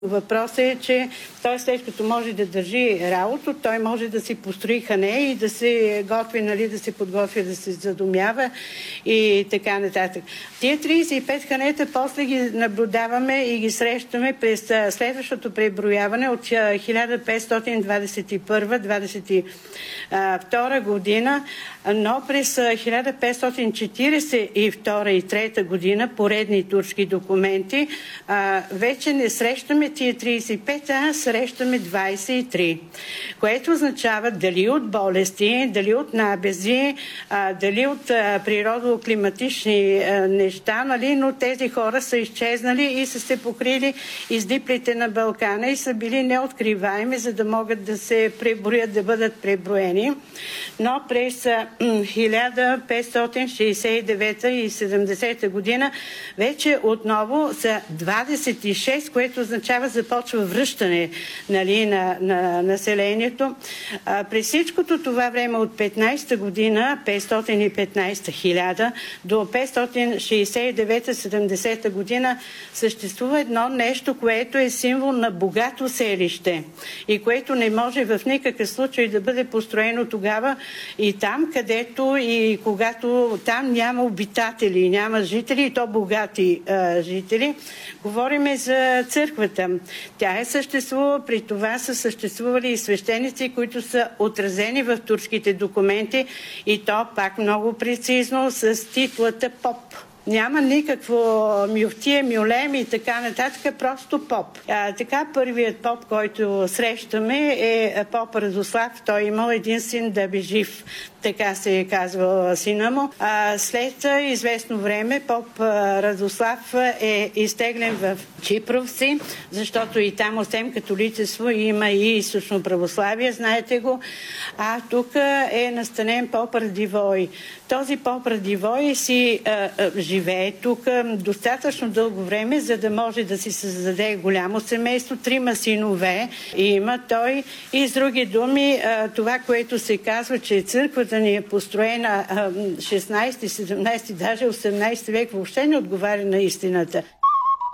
Въпросът е, че той след като може да държи работа, той може да си построи хане и да се готви, да се подготвя, да се задумява и така нататък. Тия 35 ханета после ги наблюдаваме и ги срещаме през следващото преброяване от 1521-22 година, но през 1542 и 3 година, поредни турски документи, вече не срещаме тия 35, а срещаме 23, което означава дали от болести, дали от набези, дали от природно-климатични неща, но тези хора са изчезнали и са се покрили издиплите на Балкана и са били неоткриваеми, за да могат да се преброят, да бъдат преброени. Но през 1569 и 70 година вече отново са 26, което означава започва връщане на населението. През всичкото това време от 15 година, 515 хиляда, до 569-70 година съществува едно нещо, което е символ на богато селище и което не може в никакъв случай да бъде построено тогава и там, където и когато там няма обитатели, няма жители, и то богати жители. Говориме за църквата. Тя е съществувала, при това са съществували и свещеници, които са отразени в турските документи и то пак много прецизно с титлата поп. Няма никакво мюфтие, мюлем и така нататък, просто поп. Така първият поп, който срещаме е поп Радослав. Той имал един син да бе жив. Така се е казвал сина му. След известно време поп Радослав е изтеглен в Чипровци, защото и там, освен католичество, има и източно православие, знаете го. А тук е настанен поп Радивой. Този поп Радивой си живее тук достатъчно дълго време, за да може да си създаде голямо семейство. 3 синове има той. И с други думи, това, което се казва, че църквата ни е построена 16, 17, даже 18 век, въобще не отговаря на истината.